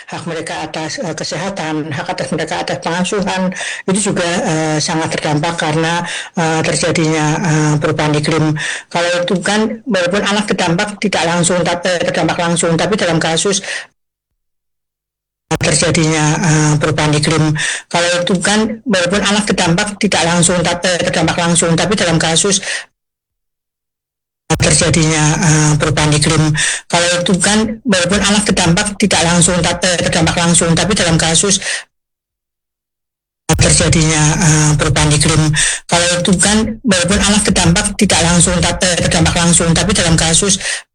hak mereka atas kesehatan, hak atas mereka atas pengasuhan itu juga sangat terdampak karena terjadinya perubahan iklim. Kalau itu kan walaupun anak terdampak langsung, tapi dalam kasus terjadinya perubahan iklim. Kalau itu kan walaupun anak terdampak langsung, tapi dalam kasus terjadinya perubahan iklim. Kalau itu kan walaupun anak terdampak langsung, tapi dalam kasus terjadinya perubahan iklim. Kalau itu kan walaupun anak terdampak langsung, tapi dalam kasus